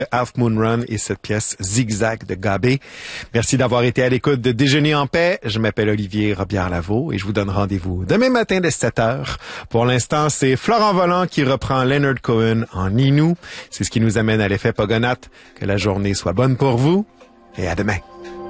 Half Moon Run et cette pièce Zigzag de Gabé. Merci d'avoir été à l'écoute de Déjeuner en paix. Je m'appelle Olivier Robillard-Lavaux et je vous donne rendez-vous demain matin dès 7h. Pour l'instant, c'est Florent Volant qui reprend Leonard Cohen en Inou. C'est ce qui nous amène à l'effet Pogonath. Que la journée soit bonne pour vous et à demain.